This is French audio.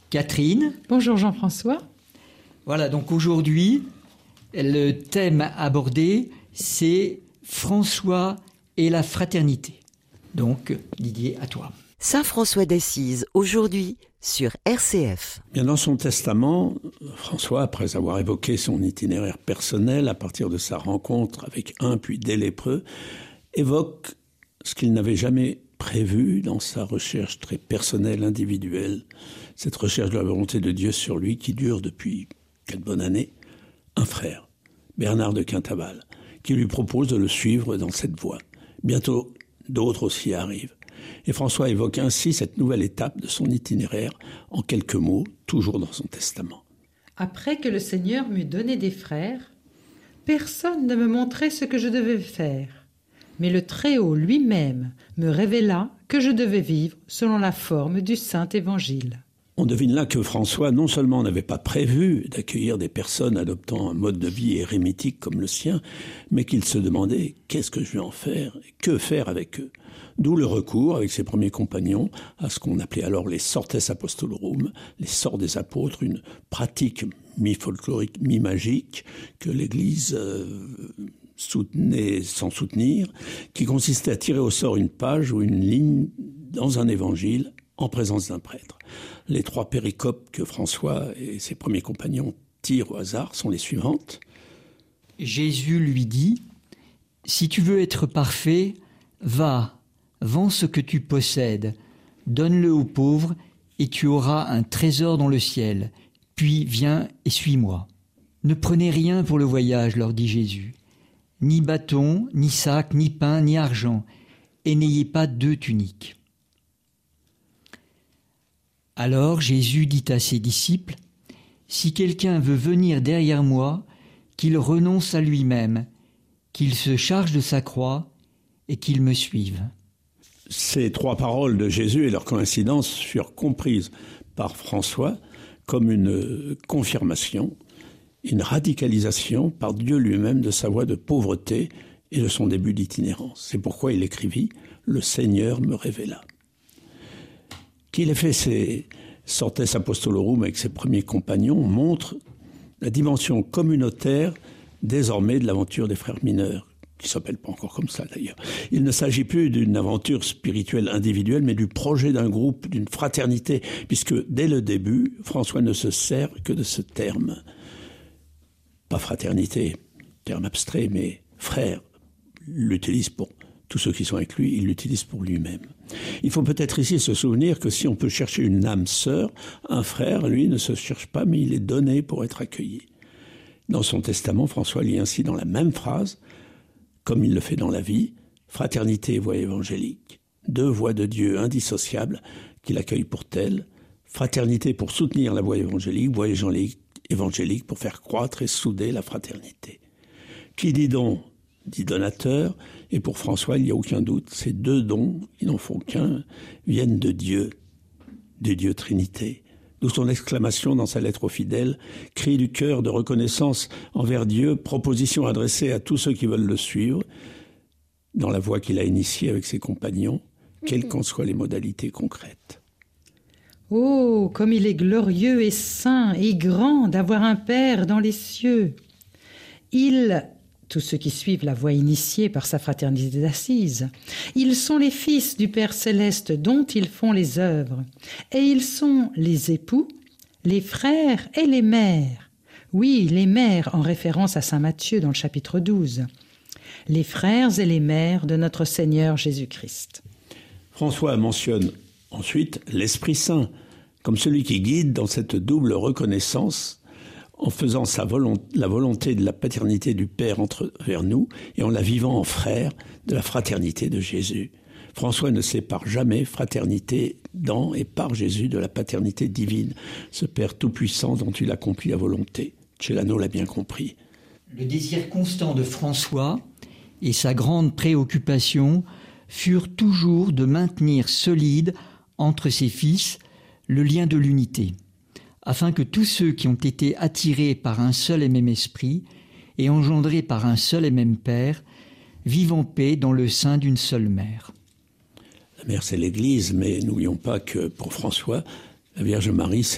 Catherine. Bonjour Jean-François. Voilà, donc aujourd'hui, le thème abordé, c'est François et la fraternité. Donc, Didier, à toi. Saint François d'Assise, aujourd'hui, sur RCF. Bien, dans son testament, François, après avoir évoqué son itinéraire personnel à partir de sa rencontre avec un puis des lépreux, évoque ce qu'il n'avait jamais prévu dans sa recherche très personnelle, individuelle, cette recherche de la volonté de Dieu sur lui qui dure depuis 4 bonnes années, un frère, Bernard de Quintaval, qui lui propose de le suivre dans cette voie. Bientôt, d'autres aussi arrivent. Et François évoque ainsi cette nouvelle étape de son itinéraire en quelques mots, toujours dans son testament. Après que le Seigneur m'eut donné des frères, personne ne me montrait ce que je devais faire. Mais le Très-Haut lui-même me révéla que je devais vivre selon la forme du Saint Évangile. On devine là que François non seulement n'avait pas prévu d'accueillir des personnes adoptant un mode de vie érémitique comme le sien, mais qu'il se demandait « qu'est-ce que je vais en faire ? Que faire avec eux ?» D'où le recours, avec ses premiers compagnons, à ce qu'on appelait alors les sortes apostolorum, les sorts des apôtres, une pratique mi-folklorique, mi-magique que l'Église soutenait sans soutenir, qui consistait à tirer au sort une page ou une ligne dans un évangile en présence d'un prêtre. Les 3 péricopes que François et ses premiers compagnons tirent au hasard sont les suivantes. Jésus lui dit « Si tu veux être parfait, va, vends ce que tu possèdes, donne-le aux pauvres et tu auras un trésor dans le ciel. Puis viens et suis-moi. » Ne prenez rien pour le voyage, leur dit Jésus. Ni bâton, ni sac, ni pain, ni argent, et n'ayez pas 2 tuniques. Alors Jésus dit à ses disciples, « Si quelqu'un veut venir derrière moi, qu'il renonce à lui-même, qu'il se charge de sa croix et qu'il me suive. » Ces 3 paroles de Jésus et leur coïncidence furent comprises par François comme une confirmation, une radicalisation par Dieu lui-même de sa voie de pauvreté et de son début d'itinérance. C'est pourquoi il écrivit « Le Seigneur me révéla ». Qu'il ait fait ces sortes apostolorum avec ses premiers compagnons montre la dimension communautaire désormais de l'aventure des frères mineurs, qui ne s'appelle pas encore comme ça d'ailleurs. Il ne s'agit plus d'une aventure spirituelle individuelle, mais du projet d'un groupe, d'une fraternité, puisque dès le début, François ne se sert que de ce terme. Pas fraternité, terme abstrait, mais frère, l'utilise pour tous ceux qui sont avec lui, il l'utilise pour lui-même. Il faut peut-être ici se souvenir que si on peut chercher une âme sœur, un frère, lui, ne se cherche pas, mais il est donné pour être accueilli. Dans son testament, François lit ainsi dans la même phrase, comme il le fait dans la vie, fraternité et voie évangélique, 2 voies de Dieu indissociables qu'il accueille pour telles, fraternité pour soutenir la voie évangélique pour faire croître et souder la fraternité. Qui dit don, dit donateur, et pour François, il n'y a aucun doute, ces 2 dons, qui n'en font qu'un, viennent de Dieu Trinité. D'où son exclamation dans sa lettre aux fidèles, cri du cœur de reconnaissance envers Dieu, proposition adressée à tous ceux qui veulent le suivre, dans la voie qu'il a initiée avec ses compagnons, quelles qu'en soient les modalités concrètes. Oh, comme il est glorieux et saint et grand d'avoir un Père dans les cieux. Tous ceux qui suivent la voie initiée par sa fraternité d'Assise, ils sont les fils du Père céleste dont ils font les œuvres, et ils sont les époux, les frères et les mères. Oui, les mères en référence à saint Matthieu dans le chapitre 12. Les frères et les mères de notre Seigneur Jésus-Christ. François mentionne ensuite l'Esprit Saint comme celui qui guide dans cette double reconnaissance en faisant la volonté de la paternité du Père vers nous et en la vivant en frère de la fraternité de Jésus. François ne sépare jamais fraternité dans et par Jésus de la paternité divine, ce Père tout-puissant dont il accomplit la volonté. Celano l'a bien compris. Le désir constant de François et sa grande préoccupation furent toujours de maintenir solide entre ses fils le lien de l'unité, afin que tous ceux qui ont été attirés par un seul et même esprit et engendrés par un seul et même Père vivent en paix dans le sein d'une seule mère. La mère, c'est l'Église, mais n'oublions pas que pour François, la Vierge Marie,